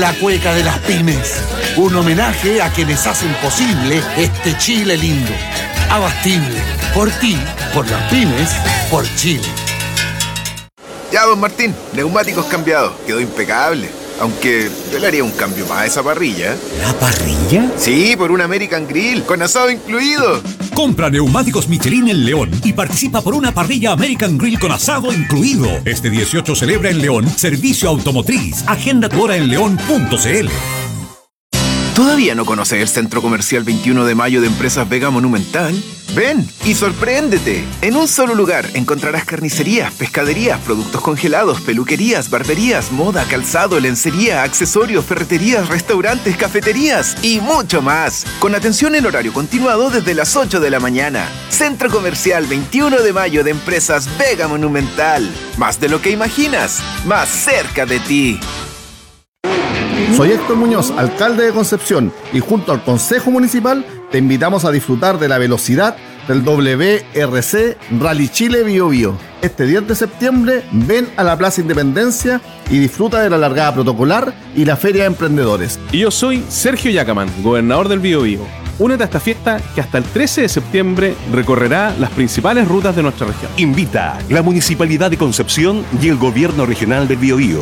la cueca de las pymes. Un homenaje a quienes hacen posible este Chile lindo. Abastible. Por ti, por las pymes, por Chile. Ya, don Martín, neumáticos cambiados. Quedó impecable. Aunque yo le haría un cambio más a esa parrilla. ¿La parrilla? Sí, por un American Grill, con asado incluido. Compra neumáticos Michelin en León y participa por una parrilla American Grill con asado incluido. Este 18 celebra en León Servicio Automotriz. Agenda tu hora en león.cl. ¿Todavía no conoces el Centro Comercial 21 de Mayo de Empresas Vega Monumental? Ven y sorpréndete. En un solo lugar encontrarás carnicerías, pescaderías, productos congelados, peluquerías, barberías, moda, calzado, lencería, accesorios, ferreterías, restaurantes, cafeterías y mucho más. Con atención en horario continuado desde las 8 de la mañana. Centro Comercial 21 de Mayo de Empresas Vega Monumental. Más de lo que imaginas, más cerca de ti. Soy Héctor Muñoz, alcalde de Concepción, y junto al Consejo Municipal te invitamos a disfrutar de la velocidad del WRC Rally Chile Bio Bio. Este 10 de septiembre ven a la Plaza Independencia y disfruta de la largada protocolar y la Feria de Emprendedores. Y yo soy Sergio Yacaman, gobernador del Bio Bio. Únete a esta fiesta que hasta el 13 de septiembre recorrerá las principales rutas de nuestra región. Invita la Municipalidad de Concepción y el Gobierno Regional del Biobío.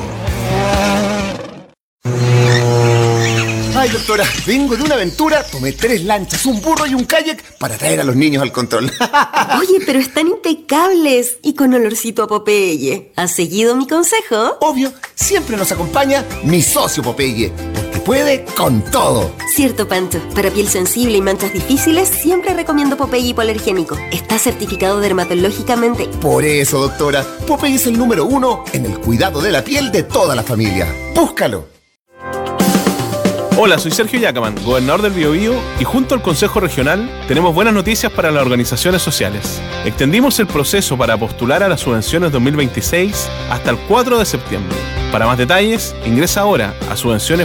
Ay, doctora, vengo de una aventura, tomé 3 lanchas, un burro y un kayak para traer a los niños al control. Oye, pero están impecables y con olorcito a Popeye. ¿Has seguido mi consejo? Obvio, siempre nos acompaña mi socio Popeye, porque puede con todo. Cierto, Pancho. Para piel sensible y manchas difíciles, siempre recomiendo Popeye hipoalergénico. Está certificado dermatológicamente. Por eso, doctora, Popeye es el número 1 en el cuidado de la piel de toda la familia. ¡Búscalo! Hola, soy Sergio Yacaman, gobernador del Biobío, y junto al Consejo Regional tenemos buenas noticias para las organizaciones sociales. Extendimos el proceso para postular a las subvenciones 2026 hasta el 4 de septiembre. Para más detalles, ingresa ahora a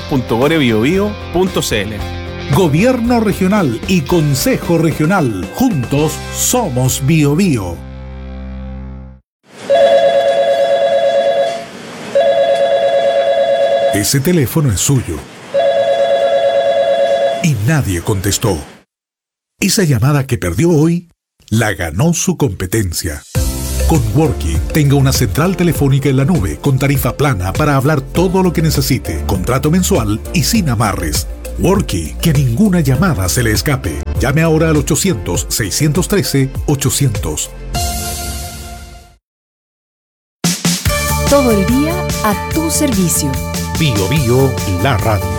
subvenciones.gorebiobio.cl. Gobierno Regional y Consejo Regional. Juntos somos Biobío. Ese teléfono es suyo. Y nadie contestó. Esa llamada que perdió hoy, la ganó su competencia. Con Worky, tenga una central telefónica en la nube con tarifa plana para hablar todo lo que necesite, contrato mensual y sin amarres. Worky, que ninguna llamada se le escape. Llame ahora al 800-613-800. Todo el día a tu servicio. Biobío, la radio.